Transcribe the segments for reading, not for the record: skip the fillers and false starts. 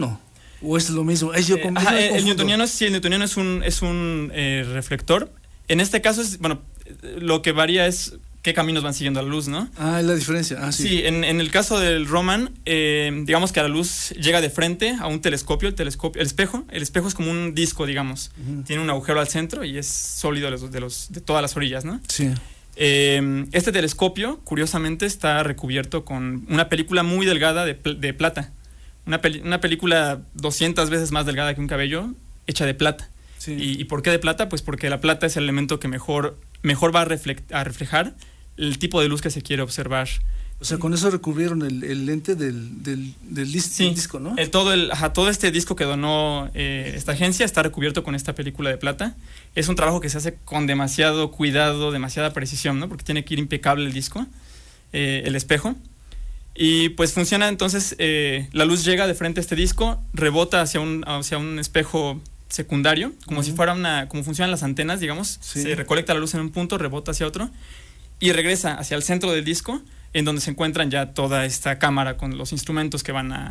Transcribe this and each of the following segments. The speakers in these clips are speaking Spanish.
no. ¿O es lo mismo? El newtoniano es un reflector. En este caso lo que varía es qué caminos van siguiendo la luz, ¿no? La diferencia. Sí. Sí, en el caso del Roman, digamos que la luz llega de frente a un telescopio. El espejo es como un disco, digamos. Uh-huh. Tiene un agujero al centro y es sólido de todas las orillas, ¿no? Sí. Este telescopio, curiosamente, está recubierto con una película muy delgada de plata. Una película 200 veces más delgada que un cabello, hecha de plata. Sí. ¿Y por qué de plata? Pues porque la plata es el elemento que mejor va a reflejar el tipo de luz que se quiere observar. O sea, con eso recubrieron el lente del disco, ¿no? Todo este disco que donó esta agencia está recubierto con esta película de plata. Es un trabajo que se hace con demasiado cuidado, demasiada precisión, ¿no? Porque tiene que ir impecable el disco, el espejo. Y pues funciona, entonces la luz llega de frente a este disco, rebota hacia un espejo secundario, como si fuera como funcionan las antenas, digamos. Sí. Se recolecta la luz en un punto, rebota hacia otro y regresa hacia el centro del disco, en donde se encuentran ya toda esta cámara con los instrumentos que van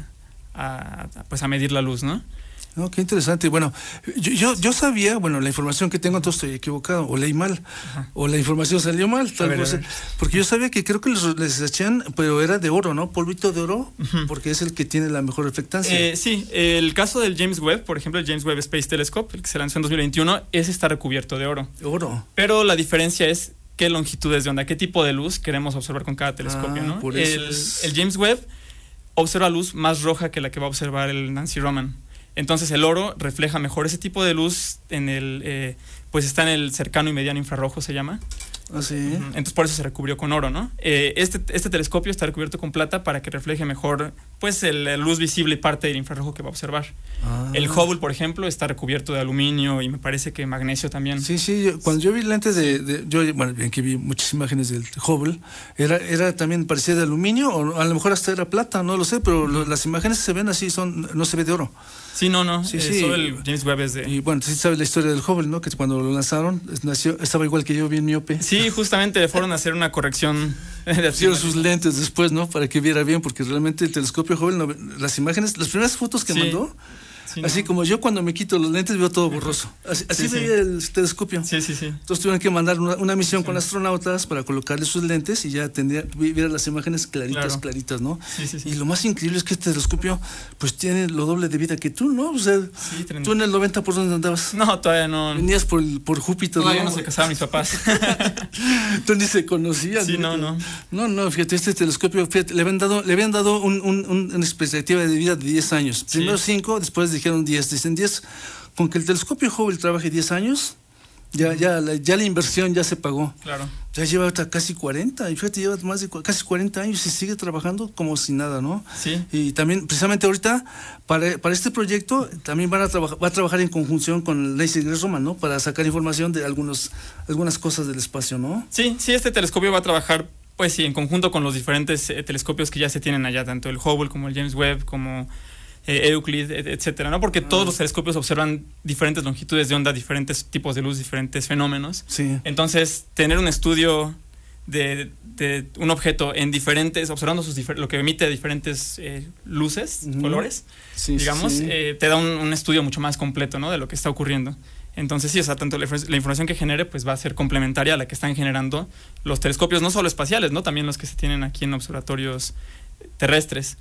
a medir la luz, ¿no? No, qué interesante. Bueno, yo sabía, la información que tengo, entonces estoy equivocado, o leí mal, o la información salió mal, tal vez. Porque yo sabía que creo que les echan, pero era de oro, ¿no? Polvito de oro, porque es el que tiene la mejor reflectancia. Sí, el caso del James Webb, por ejemplo, el James Webb Space Telescope, el que se lanzó en 2021, ese está recubierto de oro. Oro. Pero la diferencia es qué longitudes de onda, qué tipo de luz queremos observar con cada telescopio, ¿no? Por eso el James Webb observa luz más roja que la que va a observar el Nancy Roman. Entonces el oro refleja mejor ese tipo de luz pues está en el cercano y mediano infrarrojo, se llama. Sí. Entonces por eso se recubrió con oro, ¿no? Este telescopio está recubierto con plata para que refleje mejor pues la luz visible y parte del infrarrojo que va a observar. El Hubble, por ejemplo, está recubierto de aluminio y me parece que magnesio también. Sí, cuando yo vi lentes bien que vi muchas imágenes del Hubble, era también parecía de aluminio, o a lo mejor hasta era plata, no lo sé, pero las imágenes se ven así, no se ve de oro. Sí, no. Sí. Solo el James Webb es de... Y bueno, sí sabes la historia del Hubble, ¿no? Que cuando lo lanzaron, estaba igual que yo, bien miope. Sí, justamente fueron a hacer una corrección. Hicieron sus lentes después, ¿no? Para que viera bien, porque realmente el telescopio Hubble, las imágenes, las primeras fotos que mandó, así como yo cuando me quito los lentes veo todo borroso. Así veía el telescopio. Sí. Entonces tuvieron que mandar una misión con astronautas para colocarle sus lentes y ya viera las imágenes claritas, ¿no? Sí. Y lo más increíble es que este telescopio pues tiene lo doble de vida que tú, ¿no? O sea, tú en el 90 ¿por dónde andabas? No, todavía no. Venías por Júpiter. Todavía no se casaban mis papás. Tú ni se conocían. Sí, no. No, fíjate, este telescopio, le habían dado una expectativa de vida de 10 años. Primero 5, después dijeron 10. Dicen 10, con que el telescopio Hubble trabaje 10 años, ya la inversión ya se pagó. Claro. Ya lleva hasta casi 40, y fíjate, lleva más de casi 40 años y sigue trabajando como si nada, ¿no? Sí. Y también, precisamente ahorita, para este proyecto, también va a trabajar en conjunción con el Nancy Grace Roman, ¿no? Para sacar información de algunas cosas del espacio, ¿no? Sí, este telescopio va a trabajar, pues sí, en conjunto con los diferentes telescopios que ya se tienen allá, tanto el Hubble como el James Webb, como Euclid, etcétera, ¿no? Porque todos los telescopios observan diferentes longitudes de onda, diferentes tipos de luz, diferentes fenómenos. Sí. Entonces, tener un estudio de un objeto en observando lo que emite diferentes luces, colores, digamos, te da un estudio mucho más completo, ¿no? De lo que está ocurriendo. Entonces, sí, o sea, tanto la información que genere, pues va a ser complementaria a la que están generando los telescopios, no solo espaciales, ¿no? También los que se tienen aquí en observatorios terrestres.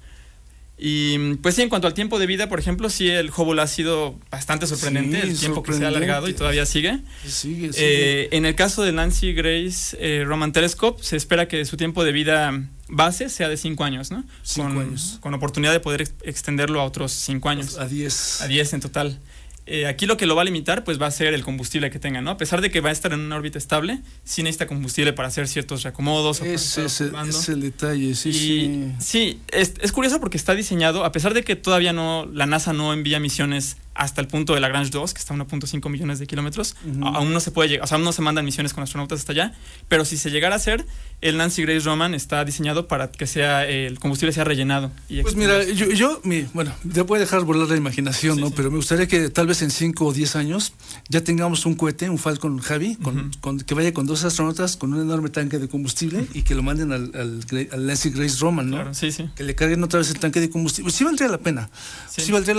Y pues sí, en cuanto al tiempo de vida, por ejemplo, sí, el Hubble ha sido bastante sorprendente, el tiempo que se ha alargado y todavía sigue. Sigue. En el caso del Nancy Grace Roman Telescope, se espera que su tiempo de vida base sea de 5 años, ¿no? 5 años. Con oportunidad de poder extenderlo a otros 5 años. A 10. A 10 en total. Aquí lo que lo va a limitar pues va a ser el combustible que tenga, ¿no? A pesar de que va a estar en una órbita estable, sí necesita combustible para hacer ciertos reacomodos. Es el detalle, Sí, es curioso porque está diseñado, a pesar de que todavía la NASA no envía misiones hasta el punto de Lagrange 2, que está a 1.5 millones de kilómetros, aún no se puede llegar, o sea, aún no se mandan misiones con astronautas hasta allá, pero si se llegara a hacer, el Nancy Grace Roman está diseñado para que el combustible sea rellenado. Pues mira, bueno, ya puede dejar volar la imaginación, ¿no? Pero me gustaría que tal vez en 5 o 10 años ya tengamos un cohete, un Falcon Heavy, que vaya con 2 astronautas con un enorme tanque de combustible y que lo manden al Nancy Grace Roman, ¿no? Claro, sí. Que le carguen otra vez el tanque de combustible. Sí valdría la pena. Sí valdría